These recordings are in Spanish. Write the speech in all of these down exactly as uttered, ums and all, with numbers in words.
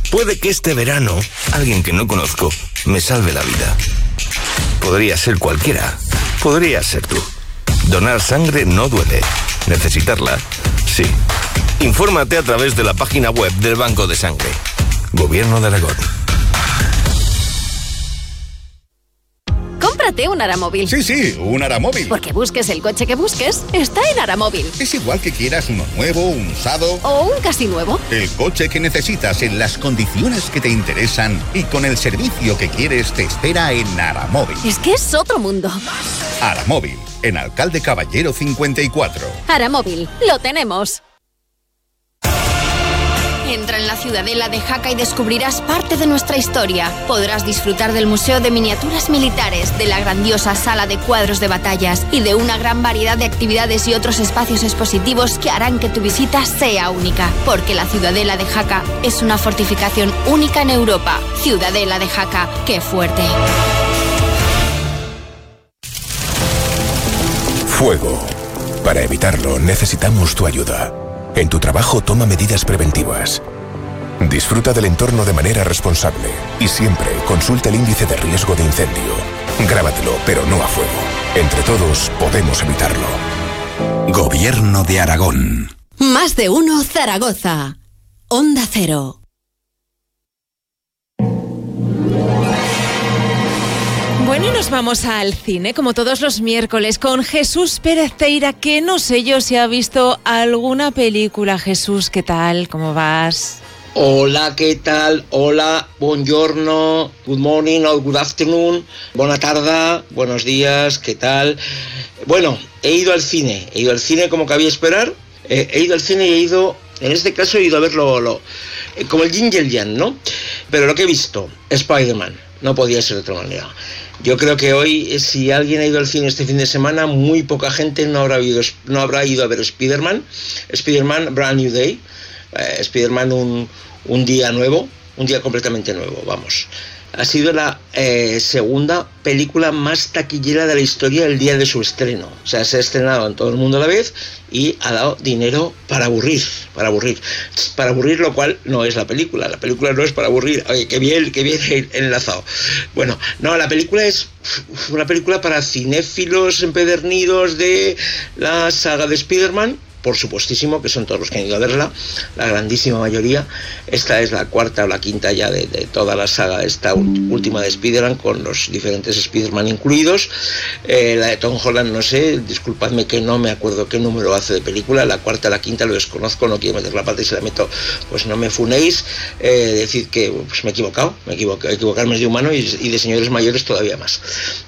Puede que este verano alguien que no conozco me salve la vida. Podría ser cualquiera. Podría ser tú. Donar sangre no duele. ¿Necesitarla? Sí. Infórmate a través de la página web del Banco de Sangre. Gobierno de Aragón. Cómprate un Aramóvil. Sí, sí, un Aramóvil. Porque busques el coche que busques, está en Aramóvil. Es igual que quieras uno nuevo, un usado o un casi nuevo. El coche que necesitas en las condiciones que te interesan y con el servicio que quieres te espera en Aramóvil. Es que es otro mundo. Aramóvil, en Alcalde Caballero cincuenta y cuatro. Aramóvil, lo tenemos. Entra en la Ciudadela de Jaca y descubrirás parte de nuestra historia. Podrás disfrutar del Museo de Miniaturas Militares, de la grandiosa sala de cuadros de batallas y de una gran variedad de actividades y otros espacios expositivos que harán que tu visita sea única. Porque la Ciudadela de Jaca es una fortificación única en Europa. Ciudadela de Jaca, ¡qué fuerte! Fuego. Para evitarlo necesitamos tu ayuda. En tu trabajo toma medidas preventivas. Disfruta del entorno de manera responsable y siempre consulta el índice de riesgo de incendio. Grábatelo, pero no a fuego. Entre todos podemos evitarlo. Gobierno de Aragón. Más de uno Zaragoza. Onda Cero. Bueno, y nos vamos al cine, como todos los miércoles, con Jesús Pérez Teira, que no sé yo si ha visto alguna película. Jesús, ¿qué tal? ¿Cómo vas? Hola, ¿qué tal? Hola, buongiorno, good morning or good afternoon, buena tarde, buenos días, ¿qué tal? Bueno, he ido al cine, he ido al cine como cabía esperar, eh, he ido al cine y he ido, en este caso he ido a verlo lo, eh, como el yin y el yang, ¿no? Pero lo que he visto, Spider-Man, no podía ser de otra manera. Yo creo que hoy, si alguien ha ido al cine este fin de semana, muy poca gente no habrá ido, no habrá ido a ver Spider-Man. Spider-Man, Brand New Day. Eh, Spider-Man, un, un día nuevo, un día completamente nuevo, vamos. Ha sido la eh, segunda película más taquillera de la historia el día de su estreno. O sea, se ha estrenado en todo el mundo a la vez y ha dado dinero para aburrir, para aburrir. Para aburrir, lo cual no es la película. La película no es para aburrir. Oye, qué bien, qué bien enlazado. Bueno, no, la película es una película para cinéfilos empedernidos de la saga de Spider-Man. Por supuestísimo, que son todos los que han ido a verla, la grandísima mayoría. Esta es la cuarta o la quinta ya de, de toda la saga, esta última de Spider-Man, con los diferentes Spider-Man incluidos. Eh, la de Tom Holland, no sé, disculpadme que no me acuerdo qué número hace de película, la cuarta, la quinta, lo desconozco, no quiero meter la pata y si la meto, pues no me funéis. Eh, decir que pues me he equivocado, me he equivocado, equivocarme es de humano y, y de señores mayores todavía más.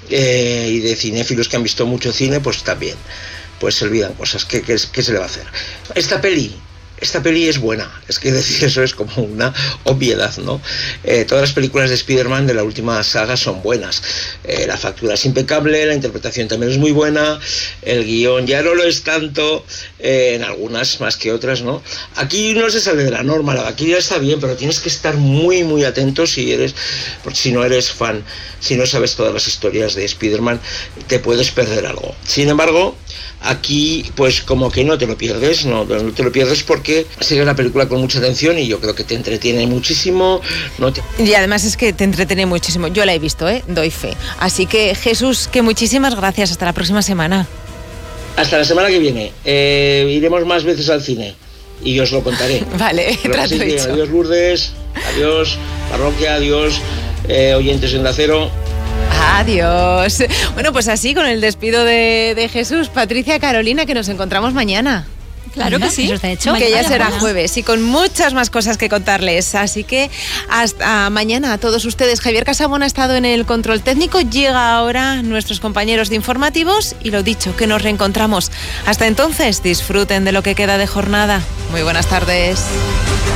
Eh, y de cinéfilos que han visto mucho cine, pues también. Pues se olvidan cosas, ¿qué, qué, qué se le va a hacer? Esta peli, esta peli es buena, es que decir eso es como una obviedad, ¿no? Eh, todas las películas de Spider-Man de la última saga son buenas. Eh, la factura es impecable, la interpretación también es muy buena, el guión ya no lo es tanto, eh, en algunas más que otras, ¿no? Aquí no se sale de la norma, la vaquilla está bien, pero tienes que estar muy, muy atento si eres, si no eres fan, si no sabes todas las historias de Spider-Man, te puedes perder algo. Sin embargo, aquí pues como que no te lo pierdes, no, no te lo pierdes porque sigue la película con mucha atención y yo creo que te entretiene muchísimo. No te... Y además es que te entretiene muchísimo. Yo la he visto, ¿eh? Doy fe. Así que Jesús, que muchísimas gracias. Hasta la próxima semana. Hasta la semana que viene. Eh, iremos más veces al cine y os lo contaré. Vale, trato hecho. Adiós Lourdes, adiós parroquia, adiós eh, oyentes de Onda Cero. Adiós. Bueno, pues así, con el despido de, de Jesús, Patricia, Carolina, que nos encontramos mañana. Claro que sí, eso está hecho. Que ya será jueves y con muchas más cosas que contarles. Así que hasta mañana a todos ustedes. Javier Casabón ha estado en el control técnico. Llega ahora nuestros compañeros de informativos y lo dicho, que nos reencontramos. Hasta entonces, disfruten de lo que queda de jornada. Muy buenas tardes.